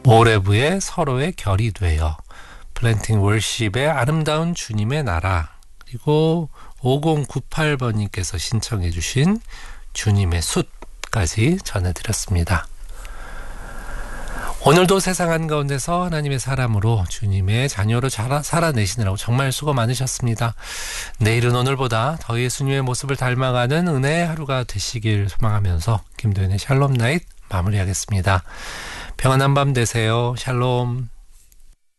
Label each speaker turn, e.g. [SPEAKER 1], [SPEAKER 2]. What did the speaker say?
[SPEAKER 1] 모레브의 서로의 결이 되어, 플랜팅 월십의 아름다운 주님의 나라, 그리고 5098번님께서 신청해 주신 주님의 숫까지 전해드렸습니다. 오늘도 세상 한가운데서 하나님의 사람으로 주님의 자녀로 살아내시느라고 정말 수고 많으셨습니다. 내일은 오늘보다 더 예수님의 모습을 닮아가는 은혜의 하루가 되시길 소망하면서 김도현의 샬롬 나잇 마무리하겠습니다. 평안한 밤 되세요. 샬롬.